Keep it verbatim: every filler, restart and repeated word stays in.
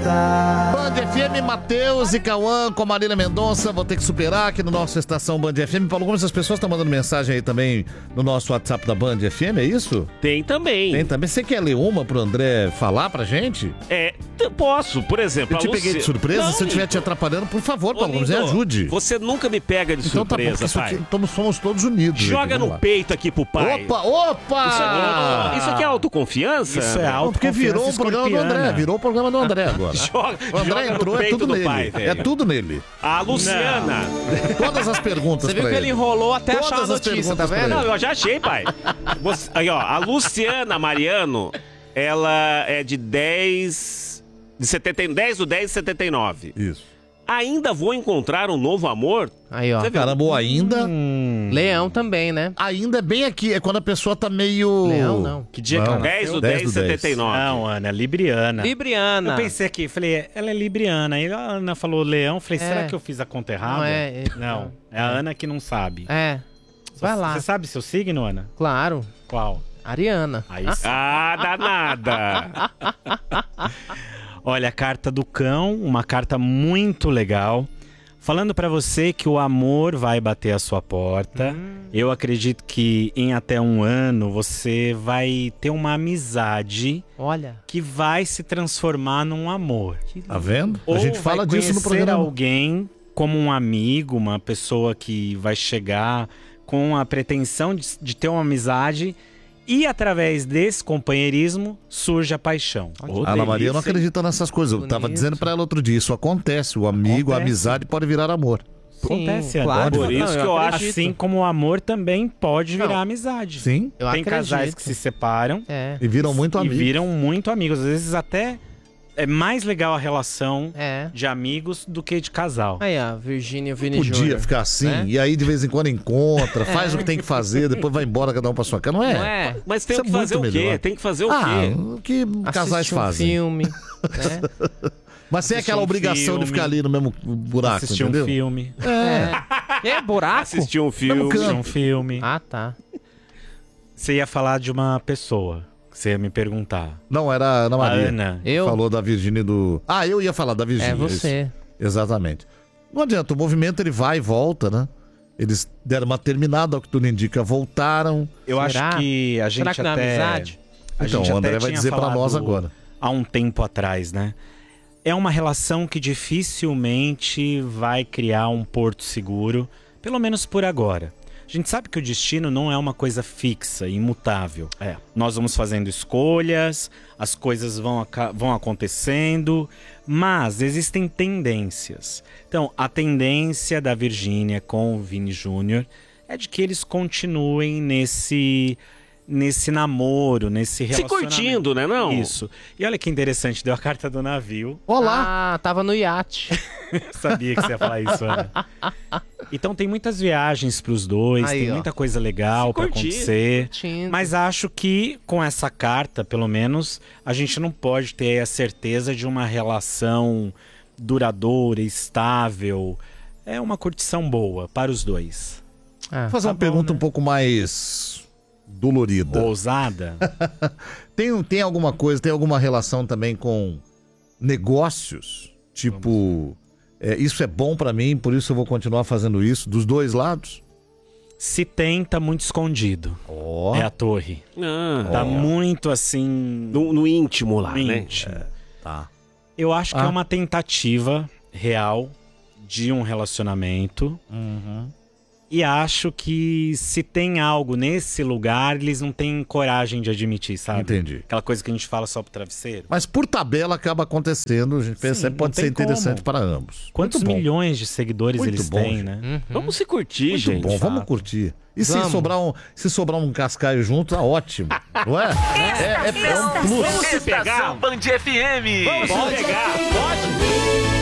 voltar. Band F M, Matheus e Cauã com a Marília Mendonça. Vou ter que superar aqui no nosso Estação Band F M. Paulo Gomes, as pessoas estão mandando mensagem aí também no nosso WhatsApp da Band F M, é isso? Tem também. Tem também. Você quer ler uma pro André falar pra gente? É, eu posso, por exemplo. Eu te a peguei Luci... de surpresa? Não. Se eu estiver te atrapalhando, por favor, Ô, Paulo Gomes, me lindo, ajude. Você nunca me pega de Então tá bom, surpresa, porque isso pai. aqui, então somos todos unidos. Joga aqui, no lá. peito aqui pro pai. Opa, opa! Isso aqui, isso aqui é autoconfiança? Isso é Não, porque virou o programa do André, virou o programa do André agora. Joga, O André joga entrou, no é peito tudo do nele. pai, velho. É tudo nele. A Luciana. Todas as perguntas Você viu pra que ele enrolou até Todas achar a as notícia, perguntas tá pra vendo? ele. Não, eu já achei, pai. Você- aí, ó, a Luciana Mariano, ela é de dez... De setenta, dez do dez de setenta e nove. Isso. Ainda vou encontrar um novo amor? Aí, ó. Você viu? Caramba, o ainda... Leão também, né? Ainda é bem aqui, é quando a pessoa tá meio... Leão, não. Que dia Não. que ela dez do nasceu? dez de dez do dez. setenta e nove. Não, Ana, é libriana. Libriana. Eu pensei aqui, falei, ela é libriana. Aí a Ana falou leão, falei, É. será que eu fiz a conta errada? Não é, é- Não, é a Ana que não sabe. É. Vai lá. Você sabe seu signo, Ana? Claro. Qual? Ariana. Aí sim. Ah, danada. Olha, a carta do cão, uma carta muito legal. Falando pra você que o amor vai bater a sua porta. Eu acredito que em até um ano você vai ter uma amizade Olha. que vai se transformar num amor. Tá vendo? Ou a gente fala vai disso no conhecer programa. alguém como um amigo, uma pessoa que vai chegar com a pretensão de, de ter uma amizade e através desse companheirismo surge a paixão. Ô, A Ana Maria não delícia, hein? acredita nessas coisas. Eu tava Bonito. dizendo pra ela outro dia, isso acontece. O amigo, a Acontece. amizade pode virar amor. Acontece, Sim, claro. Por isso que eu acho- acredito. Assim como o amor também pode virar Não. amizade. Sim. Eu Tem acredito. casais que se separam É. E viram muito e amigos. viram muito amigos. Às vezes até é mais legal a relação É. de amigos do que de casal. Aí, ó, Virgínia e o Vini Podia Júnior. ficar assim, né? e aí de vez em quando encontra, faz o que tem que fazer, depois vai embora cada um pra sua casa. Não é? Não é? Mas tem Isso que é fazer o muito quê? melhor. Tem que fazer o Ah, quê? o que casais Assistir um fazem. filme, né? Mas sem Assistir aquela um obrigação de filme, ficar ali no mesmo buraco, Assistir entendeu? um filme. É. É buraco? Assistir um filme. Mesmo Assistir canto. um filme. Ah, tá. Você ia falar de uma pessoa. que Você ia me perguntar. Não, era a Ana A Maria. Ana. Eu? Falou da Virgínia e do... Ah, eu ia falar da Virgínia. É você. isso. Exatamente. Não adianta, o movimento ele vai e volta, né? Eles deram uma terminada, ao que tudo indica, voltaram. Eu Será? acho que a gente Será que não é até... amizade? A Então, gente o André até vai tinha dizer pra falado nós agora. Há um tempo atrás, né? É uma relação que dificilmente vai criar um porto seguro, pelo menos por agora. A gente sabe que o destino não é uma coisa fixa, imutável. É. Nós vamos fazendo escolhas, as coisas vão, aca- vão acontecendo, mas existem tendências. Então, a tendência da Virgínia com o Vini Júnior é de que eles continuem nesse, nesse namoro, nesse Se relacionamento. curtindo, né, não? Isso. E olha que interessante, deu a carta do navio. Olá! Ah, tava no iate. Sabia que você ia falar isso, Ana. Então tem muitas viagens pros dois, Aí, tem ó. muita coisa legal Se pra curtir. acontecer. Curtindo. Mas acho que com essa carta, pelo menos, a gente não pode ter a certeza de uma relação duradoura, estável. É uma curtição boa para os dois. Ah, Vou fazer tá uma bom, pergunta né? um pouco mais dolorida. Ousada? Tem, tem alguma coisa, tem alguma relação também com negócios? Tipo, é, isso é bom pra mim, por isso eu vou continuar fazendo isso, dos dois lados? Se tem, tá muito escondido. Ó, É a torre. Ah, Tá muito assim... no, no íntimo lá, no né? íntimo. tá. Eu acho que Ah. é uma tentativa real de um relacionamento. E acho que se tem algo nesse lugar, eles não têm coragem de admitir, sabe? Entendi. Aquela coisa que a gente fala só pro travesseiro. Mas por tabela acaba acontecendo, a gente percebe que não pode tem ser interessante como. para ambos. Quantos Muito bom. milhões de seguidores Muito eles bom, têm, gente. né? Uhum. Vamos se curtir, Muito gente. bom, vamos fato. curtir. E se Vamos. sobrar, um, se sobrar um cascaio junto, tá ótimo. Não é? É, é, é um plus. Vamos se pegar? Estação Band F M. Vamos se pegar? Pode?